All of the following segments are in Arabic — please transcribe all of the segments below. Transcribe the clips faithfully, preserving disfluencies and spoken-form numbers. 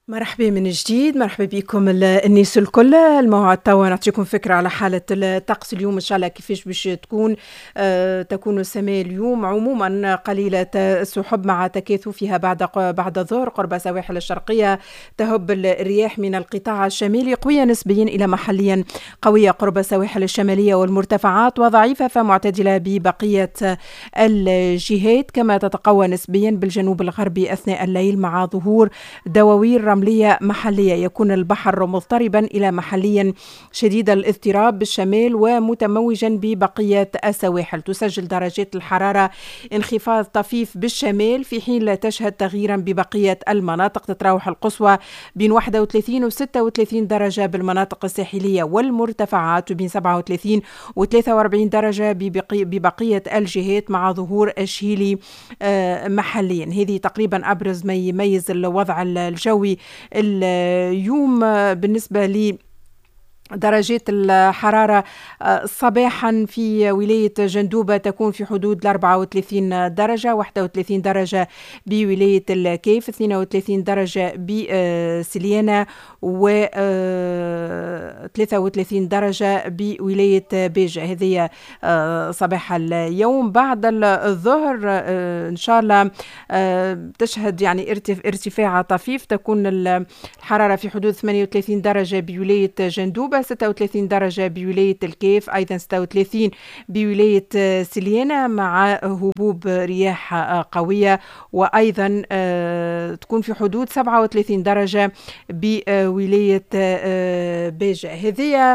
مرحبا من جديد، مرحبا بكم الناس الكل. الموعد توا نعطيكم فكرة على حالة الطقس اليوم إن شاء الله كيفاش باش تكون. آه تكون السماء اليوم عموما قليلة السحب مع تكاثفها بعد بعد الظهر قرب سواحل الشرقية. تهب الرياح من القطاع الشمالي قوية نسبيا إلى محليا قوية قرب السواحل الشمالية والمرتفعات، وضعيفة فمعتدلة ببقية الجهات، كما تتقوى نسبيا بالجنوب الغربي أثناء الليل مع ظهور دواوير رملية محلية. يكون البحر مضطربا إلى محليا شديد الاضطراب بالشمال ومتموجا ببقية السواحل. تسجل درجات الحرارة انخفاض طفيف بالشمال في حين لا تشهد تغييرا ببقية المناطق. تتراوح القصوى بين واحد وثلاثين و ستة وثلاثين درجة بالمناطق الساحلية والمرتفعات، وبين سبعة وثلاثين و ثلاثة وأربعين درجة ببقي ببقية الجهات مع ظهور الشيلي محليا. هذه تقريبا أبرز ما يميز الوضع الجوي اليوم. بالنسبة لي درجات الحرارة صباحا في ولاية جندوبة تكون في حدود أربعة وثلاثين درجة، واحد وثلاثين درجة بولاية الكيف، اثنين وثلاثين درجة بسليانة، و ثلاثة وثلاثين درجة بولاية بيجة. هذه صباح اليوم. بعد الظهر إن شاء الله تشهد يعني ارتفاع طفيف، تكون الحرارة في حدود ثمانية وثلاثين درجة بولاية جندوبة، ستة وثلاثين درجة بولاية الكيف، أيضا ستة وثلاثين بولاية سليانة مع هبوب رياح قوية، وأيضا تكون في حدود سبعة وثلاثين درجة بولاية بيجة. هذه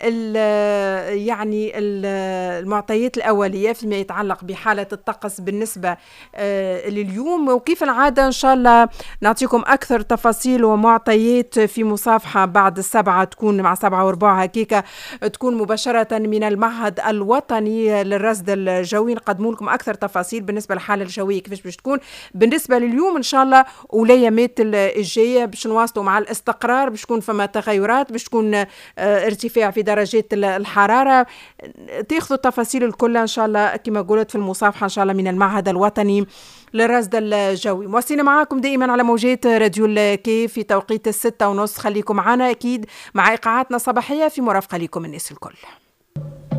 يعني المعطيات الأولية فيما يتعلق بحالة الطقس بالنسبة لليوم. وكيف العادة إن شاء الله نعطيكم أكثر تفاصيل ومعطيات في مصافحة بعد السبعة، تكون مع سبعة وربع هكيكا، تكون مباشرة من المعهد الوطني للرصد الجوي. نقدموا لكم أكثر تفاصيل بالنسبة للحالة الجوية كيفاش باش تكون بالنسبة لليوم إن شاء الله. والأيامات الجاية باش نواصلوا مع الاستقرار، باش تكون فما تغيرات، باش تكون ارتفاع في درجات الحرارة. تاخذوا التفاصيل الكل إن شاء الله كما قلت في المصافحة إن شاء الله من المعهد الوطني للرصد الجوي. مواصلين معاكم دائما على موجات راديو الكيف في توقيت الستة ونص. خليكم معنا أكيد مع إيقاعاتنا الصباحية في مرافقة لكم الناس الكل.